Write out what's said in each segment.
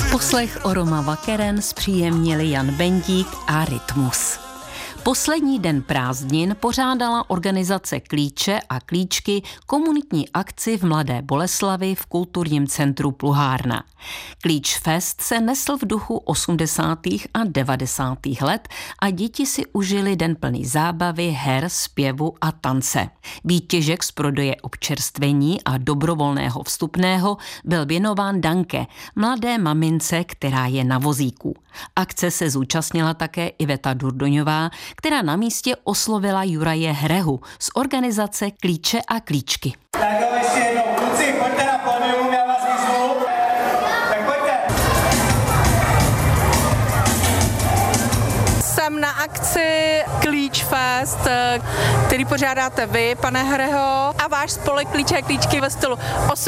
Poslech Oroma Vakeren zpříjemnili Jan Bendík a Rytmus. Poslední den prázdnin pořádala organizace Klíče a Klíčky komunitní akci v Mladé Boleslavi v kulturním centru Pluhárna. Klíč Fest se nesl v duchu 80. a 90. let a děti si užili den plný zábavy, her, zpěvu a tance. Výtěžek z prodeje občerstvení a dobrovolného vstupného byl věnován Danke, mladé mamince, která je na vozíku. Akce se zúčastnila také Iveta Durdoňová, která na místě oslovila Juraje Hrehu z organizace Klíče a Klíčky. Tak jo, ještě jednou, kluci, pojďte na pódium, já vás vyzvu. Tak pojďte. Jsem na akci Klíč Fest, který pořádáte vy, pane Hreho, a váš spolek Klíče a Klíčky ve stylu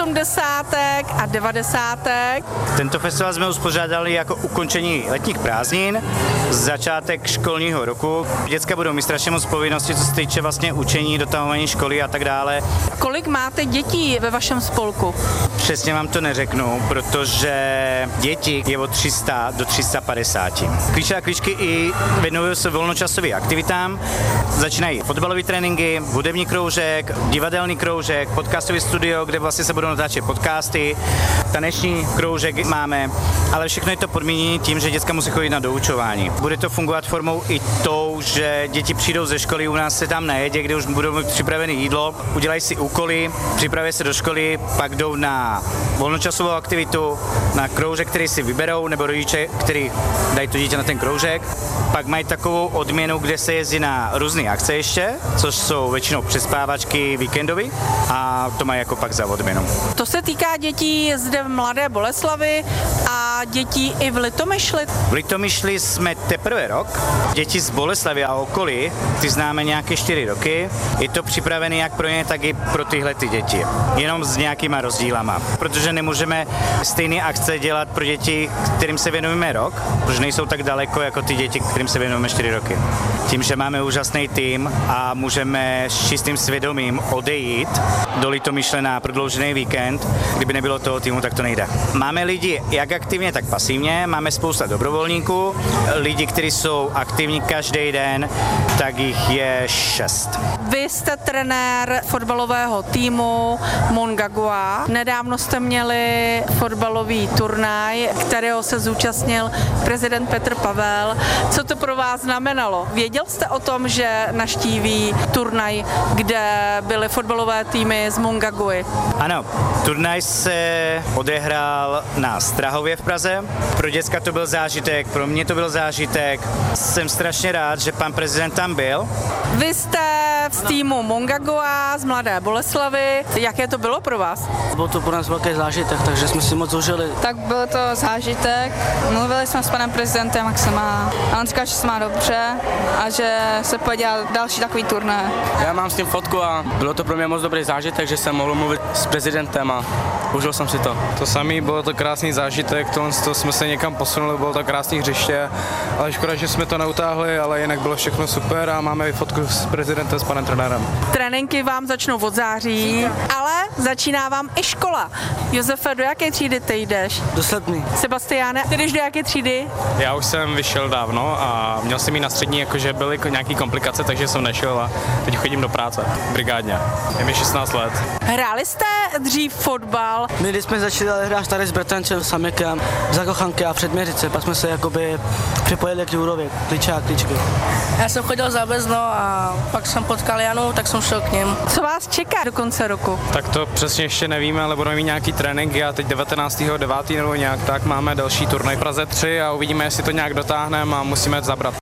80. a 90. Tento festival jsme uspořádali jako ukončení letních prázdnin, začátek školního roku. Děcka budou mít strašně moc povinností, co se týče vlastně učení, dotahování školy a tak dále. Kolik máte dětí ve vašem spolku? Přesně vám to neřeknu, protože děti je od 300 do 350. Klíče a Klíčky i věnují se volnočasovým aktivitám. Začínají fotbalové tréninky, hudební kroužek, divadelní kroužek, podcastový studio, kde vlastně se budou natáčet podcasty, taneční kroužek máme, ale všechno je to podmíněné tím, že děcka musí chodit na doučování. Bude to fungovat formou i tou, že děti přijdou ze školy, u nás se tam najedě, kde už budou mít připravené jídlo, udělají si úkoly, připraví se do školy, pak jdou na volnočasovou aktivitu, na kroužek, který si vyberou, nebo rodiče, který dají to dítě na ten kroužek. Pak mají takovou odměnu, kde se jezdí na různé akce ještě, což jsou většinou přespávačky víkendový a to mají jako pak za odměnu. To se týká dětí zde v Mladé Boleslavi a dětí i v Litomyšli. V Litomyšli jsme teprve rok. Děti z Boleslavy a okolí, ty známe nějaké 4 roky. Je to připravené jak pro ně, tak i pro tyhle ty děti. Jenom s nějakýma rozdílama. Protože nemůžeme stejné akce dělat pro děti, kterým se věnujeme rok, protože nejsou tak daleko jako ty děti, kterým se věnujeme 4 roky. Tím, že máme úžasný tým a můžeme s čistým svědomím odejít do Litomyšle na prodloužený víkend, kdyby nebylo toho týmu, tak to nejde. Máme lidi jak aktivně, tak pasivně, máme spousta dobrovolníků, lidi, kteří jsou aktivní každý den, tak jich je 6. Vy jste trenér fotbalového týmu Mongagua. Nedávno jste měli fotbalový turnaj, kterého se zúčastnil prezident Petr Pavel. Co to pro vás znamenalo? Věděl jste o tom, že navštíví turnaj, kde byly fotbalové týmy z Mongaguy? Ano, turnaj se odehrál na Strahově v Praze. Pro děcka to byl zážitek, pro mě to byl zážitek. Jsem strašně rád, že pan prezident tam byl. Vy jste z týmu Mongagua z Mladé Boleslavy. Jaké to bylo pro vás? Byl to pro nás velký zážitek, takže jsme si moc užili. Tak byl to zážitek. Mluvili jsme s panem prezidentem, jak se má. A on říkal, že se má dobře a že se půjde dělat další takový turné. Já mám s tím fotku a bylo to pro mě moc dobrý zážitek, že jsem mohl mluvit s prezidentem a užil jsem si to. To samý, bylo to krásný zážitek, to jsme se někam posunuli, bylo to krásný hřiště, ale škoda, že jsme to neutáhli, ale jinak bylo všechno super a máme i fotku s prezidentem, s panem trenérem. Tréninky vám začnou od září, ale začíná vám i škola. Josefe, do jaké třídy ty jdeš? Do 7. Sebastiáne, ty jdeš do jaké třídy? Já už jsem vyšel dávno a měl jsem jít na střední, jakože byly nějaké komplikace, takže jsem nešel a teď chodím do práce brigádně. Je mi 16 let. Hráli jste dřív fotbal? My když jsme začali hrát tady s bratrancem Samekem, Zakochanky a Předměřice, pak jsme se jakoby připojili k Jurovi, Klíče a Klíčky. Já jsem chodil za Bezno a pak jsem potkal Janu, tak jsem šel k ním. Co vás čeká do konce roku? Tak to přesně ještě nevíme, ale budeme mít nějaký tréninky a teď 19.9. nebo nějak tak máme další turnaj v Praze 3 a uvidíme, jestli to nějak dotáhneme a musíme zabrat.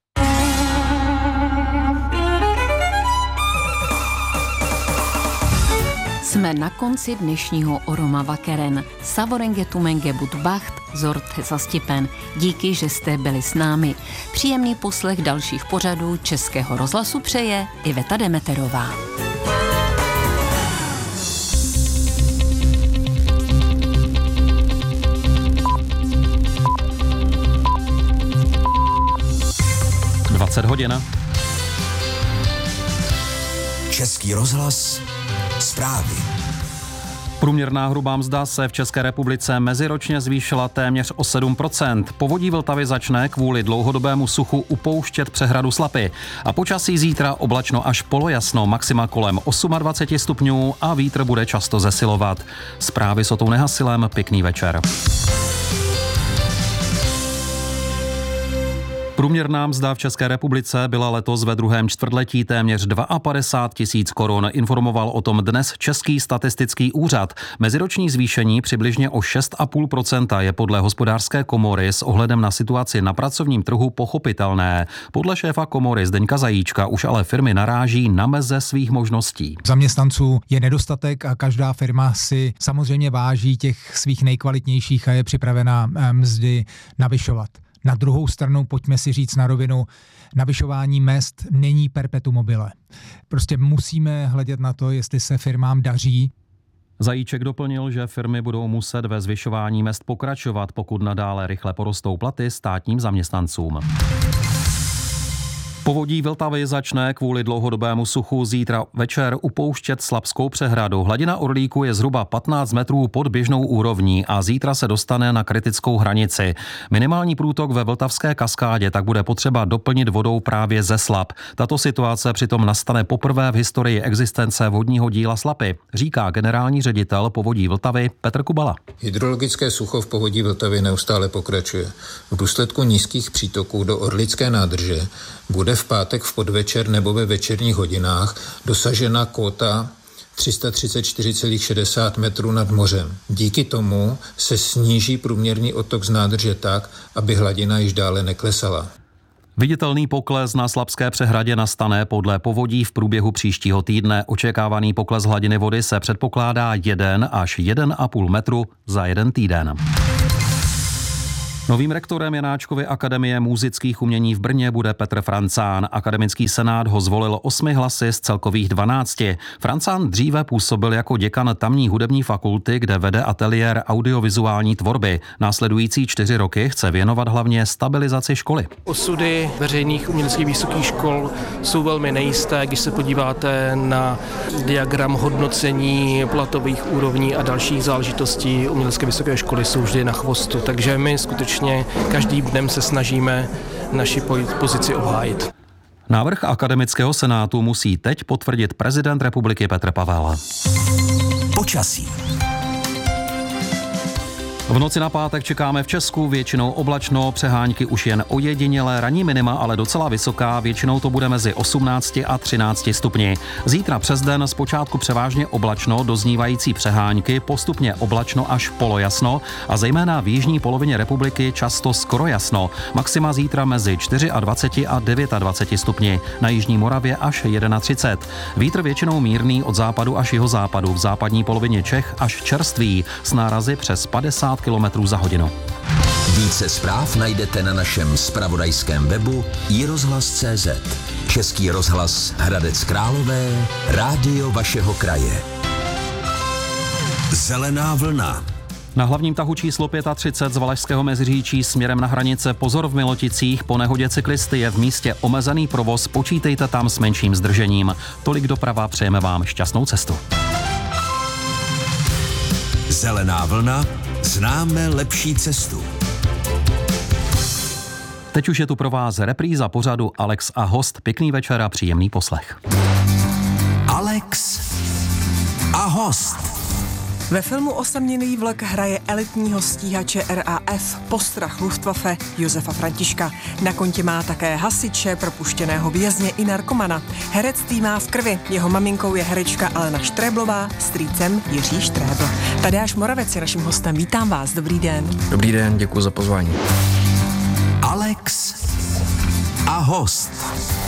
Jsme na konci dnešního Oroma Vakeren. Savorenge tumenge budbacht, zorte zastipen. Díky, že jste byli s námi. Příjemný poslech dalších pořadů Českého rozhlasu přeje Iveta Demeterová. hodin. Český rozhlas zprávy. Průměrná hrubá mzda se v České republice meziročně zvýšila téměř o 7%. Povodí Vltavy začne kvůli dlouhodobému suchu upouštět přehradu Slapy. A počasí zítra oblačno až polojasno, maxima kolem 28 stupňů a vítr bude často zesilovat. Zprávy s Otou Nehasilem, pěkný večer. Průměrná mzda v České republice byla letos ve druhém čtvrtletí téměř 52 000 korun. Informoval o tom dnes Český statistický úřad. Meziroční zvýšení přibližně o 6,5% je podle Hospodářské komory s ohledem na situaci na pracovním trhu pochopitelné. Podle šéfa komory Zdeňka Zajíčka už ale firmy naráží na meze svých možností. Zaměstnanců je nedostatek a každá firma si samozřejmě váží těch svých nejkvalitnějších a je připravená mzdy navyšovat. Na druhou stranu, pojďme si říct na rovinu, navyšování mezd není perpetuum mobile. Prostě musíme hledět na to, jestli se firmám daří. Zajíček doplnil, že firmy budou muset ve zvyšování mezd pokračovat, pokud nadále rychle porostou platy státním zaměstnancům. Povodí Vltavy začne kvůli dlouhodobému suchu zítra večer upouštět Slapskou přehradu. Hladina Orlíku je zhruba 15 metrů pod běžnou úrovní a zítra se dostane na kritickou hranici. Minimální průtok ve Vltavské kaskádě tak bude potřeba doplnit vodou právě ze Slap. Tato situace přitom nastane poprvé v historii existence vodního díla Slapy, říká generální ředitel Povodí Vltavy Petr Kubala. Hydrologické sucho v Povodí Vltavy neustále pokračuje. V důsledku nízkých přítoků do Orlické nádrže bude v pátek v podvečer nebo ve večerních hodinách dosažena kóta 334,60 metrů nad mořem. Díky tomu se sníží průměrný odtok z nádrže tak, aby hladina již dále neklesala. Viditelný pokles na Slapské přehradě nastane podle povodí v průběhu příštího týdne. Očekávaný pokles hladiny vody se předpokládá 1 až 1,5 metru za jeden týden. Novým rektorem Janáčkovy akademie múzických umění v Brně bude Petr Francán. Akademický senát ho zvolil 8 hlasy z celkových 12. Francán dříve působil jako děkan tamní hudební fakulty, kde vede ateliér audiovizuální tvorby. Následující 4 roky chce věnovat hlavně stabilizaci školy. Osudy veřejných uměleckých vysokých škol jsou velmi nejisté, když se podíváte na diagram hodnocení platových úrovní a dalších záležitostí. Umělecké vysoké školy jsou vždy na chvostu, takže my skutečně každým dnem se snažíme naši pozici obhájit. Návrh akademického senátu musí teď potvrdit prezident republiky Petr Pavel. Počasí. V noci na pátek čekáme v Česku většinou oblačno, přehánky už jen ojedinělé, ranní minima, ale docela vysoká, většinou to bude mezi 18 a 13 stupni. Zítra přes den zpočátku převážně oblačno, doznívající přehánky, postupně oblačno až polojasno a zejména v jižní polovině republiky často skoro jasno. Maxima zítra mezi 24 a 29 stupni, na jižní Moravě až 31. Vítr většinou mírný od západu až jihozápadu, v západní polovině Čech až čerstvý, s nárazy přes 50 km za hodinu. Více zpráv najdete na našem zpravodajském webu iRozhlas.cz. Český rozhlas Hradec Králové, rádio vašeho kraje. Zelená vlna. Na hlavním tahu číslo 35 z Valašského Meziříčí směrem na hranice pozor v Miloticích, po nehodě cyklisty je v místě omezený provoz, počítejte tam s menším zdržením. Tolik doprava, přejeme vám šťastnou cestu. Zelená vlna. Známe lepší cestu. Teď už je tu pro vás repríza pořadu Alex a host. Pěkný večer a příjemný poslech. Alex a host. Ve filmu Osamělý vlk hraje elitního stíhače RAF postrach Luftwaffe Josefa Františka. Na kontě má také hasiče, propuštěného vězně i narkomana. Herectví má v krvi. Jeho maminkou je herečka Alena Štréblová, strýcem Jiří Štrébl. Tadeáš Moravec je naším hostem. Vítám vás. Dobrý den. Dobrý den, děkuji za pozvání. Alex a host.